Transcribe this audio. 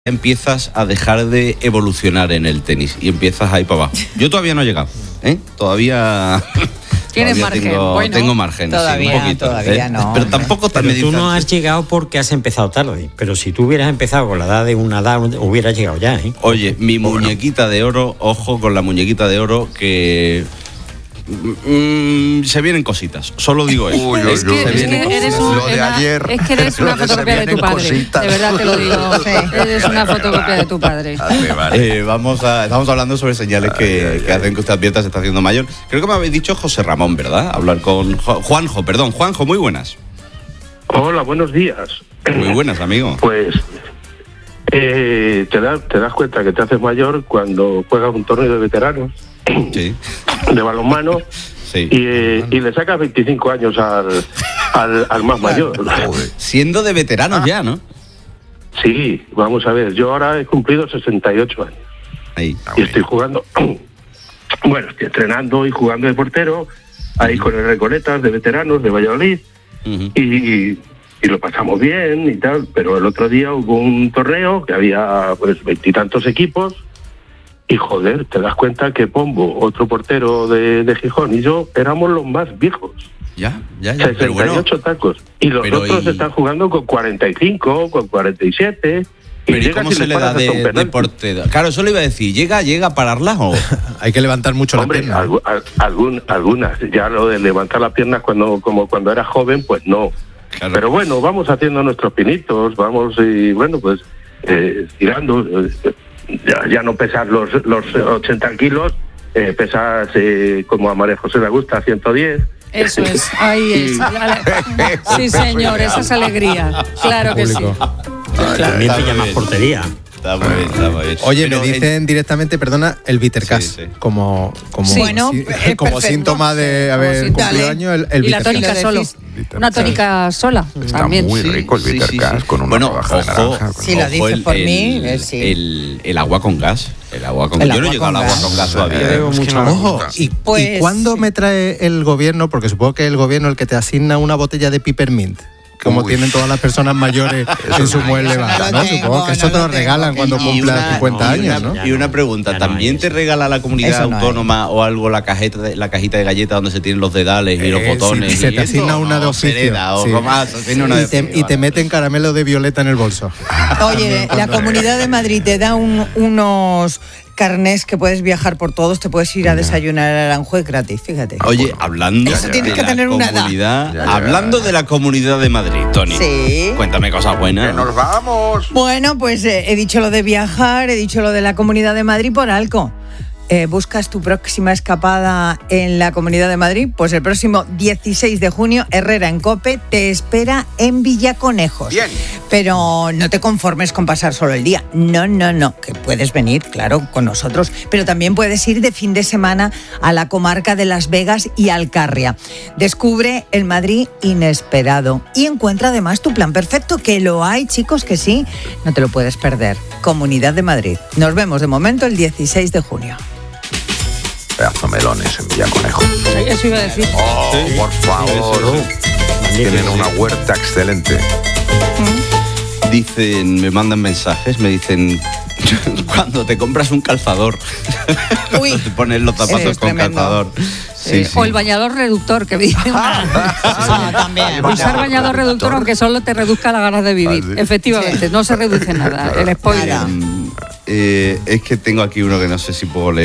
empiezas a dejar de evolucionar en el tenis y empiezas ahí para abajo. Yo todavía no he llegado, Todavía... Tienes margen. Tengo margen, todavía, sí, un poquito. todavía no. Pero tampoco tan Pero tú no has llegado porque has empezado tarde. Pero si tú hubieras empezado con la edad de una edad, hubieras llegado ya, ¿eh? Oye, mi muñequita de oro, ojo con la muñequita de oro, que... se vienen cositas, solo digo eso. Es que eres una fotocopia de tu padre. Cositas. De verdad te lo digo. Eres una fotocopia de tu padre. Vale. Estamos hablando sobre señales que hacen que usted advierta se está haciendo mayor. Creo que me habéis dicho José Ramón, ¿verdad? Hablar con Juanjo, muy buenas. Hola, buenos días. Muy buenas, amigo. Pues te das cuenta que te haces mayor cuando juegas un torneo de veteranos, Sí. de balonmano, Sí. y le sacas 25 años al más mayor. Siendo de veteranos ya, ¿no? Sí, vamos a ver, yo ahora he cumplido 68 años Ahí. y estoy jugando, bueno, estoy entrenando y jugando de portero, ahí con el Recoletas de veteranos de Valladolid, Uh-huh. y lo pasamos bien y tal, pero el otro día hubo un torneo que había pues 20 y tantos equipos y joder, te das cuenta que Pombo, otro portero de Gijón, y yo éramos los más viejos. Ya. Pero 68 bueno, tacos. Y los otros están jugando con 45, con 47. pero ¿y llegas cómo y se le da paras hasta un de penalti. portero? Claro, eso le iba a decir. ¿Llega a pararlas o...? Hay que levantar mucho Hombre, la pierna. algunas. Ya lo de levantar las piernas como cuando era joven, pues no. Claro. Pero bueno, vamos haciendo nuestros pinitos, vamos y bueno, pues tirando. Ya no pesas los 80 kilos, pesas como a María José le gusta, 110. Eso es, ahí es. Sí, señor, esa es alegría. Claro que sí. También pilla más portería. Está muy bien. Oye, Pero me dicen directamente, perdona, el Bittercast, Sí. como Sí. Bueno, es como perfecto. síntoma de haber Como cumplido dale. años, el Y la Bittercast. tónica solo. Una tónica sola. Está También. muy rico el Bittercast con una rodaja de naranja. Si lo dices por mí, el agua con gas. Yo no he llegado al agua con gas todavía. Veo mucho Ojo, ¿y Pues- cuándo me trae el gobierno? Porque supongo que el gobierno el que te asigna una botella de Peppermint, como tienen todas las personas mayores en su muelle bar, ¿no? Supongo que eso te lo regalan cuando cumplas 50 años, ¿no? Y una pregunta, Ya no ¿también hay te eso. regala la comunidad Eso no hay. autónoma o algo la cajita de galletas donde se tienen los dedales y los botones? Si se y te esto? asigna una de No, se oficio. hereda, o sí. más, se tiene una de Y te meten caramelo de violeta en el bolso. Oye, la Comunidad de Madrid te da unos carnés que puedes viajar por todos, te puedes ir a desayunar a Aranjuez gratis, fíjate. Oye, hablando Eso tienes de que la tener una edad. comunidad, Ya, hablando de la Comunidad de Madrid, Tony. Sí. Cuéntame cosas buenas. ¡Que nos vamos! Bueno, pues he dicho lo de viajar, he dicho lo de la Comunidad de Madrid por algo. ¿Buscas tu próxima escapada en la Comunidad de Madrid? Pues el próximo 16 de junio, Herrera en Cope te espera en Villaconejos. Bien. Pero no te conformes con pasar solo el día. No, que puedes venir, claro, con nosotros. Pero también puedes ir de fin de semana a la comarca de Las Vegas y Alcarria. Descubre el Madrid inesperado y encuentra además tu plan perfecto, que lo hay, chicos, que sí. No te lo puedes perder. Comunidad de Madrid. Nos vemos de momento el 16 de junio. Pedazo melones en Villaconejo. Eso iba a decir. Oh, por favor. Tienen una huerta excelente. Me mandan mensajes, me dicen, cuando te compras un calzador, Uy, te pones los zapatos eso es con tremendo. calzador. Sí. O el bañador reductor, que dice también. Usar bañador reductor, aunque solo te reduzca las ganas de vivir. Ah, sí. Efectivamente, no se reduce nada. El spoiler. Nada. Es que tengo aquí uno que no sé si puedo leer.